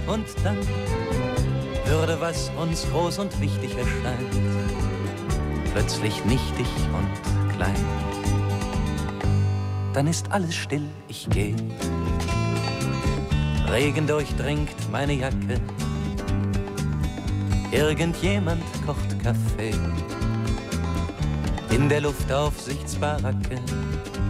und dann würde, was uns groß und wichtig erscheint, plötzlich nichtig und klein. Dann ist alles still, ich geh. Regen durchdringt meine Jacke. Irgendjemand kocht Kaffee. In der Luftaufsichtsbaracke